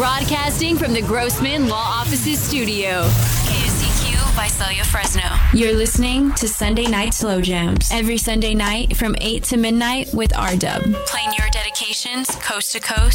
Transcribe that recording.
Broadcasting from the Grossman Law Offices studio. KSCQ, Visalia, Fresno. You're listening to Sunday Night Slow Jams. Every Sunday night from 8 to midnight with R-Dub. Playing your dedications coast to coast.